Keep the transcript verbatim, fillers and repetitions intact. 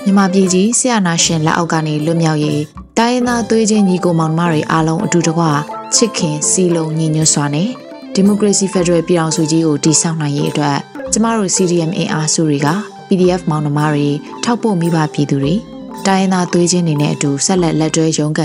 မြန်မာပြည်ကြီးဆရာနာရှင်လက်အောက်ကနေလွတ်မြောက်ရေးတိုင်းရင်းသားသွေးချင်းညီကိုမောင်နှမတွေအားလုံးအတူတကွချစ်ခင်စီလုံးညီညွတ်စွာနဲ့ဒီမိုကရေစီဖက်ဒရယ်ပြည်ထောင်စုကြီးကိုတည်ဆောက်နိုင်ရေးအတွက်ကျမတို့ C D M အင်အားစုတွေက P D F မောင်နှမတွေထောက်ပို့မိဘပြည်သူတွေတိုင်းရင်းသားသွေးချင်းတွေနဲ့အတူဆက်လက်လက်တွဲရုန်းကန်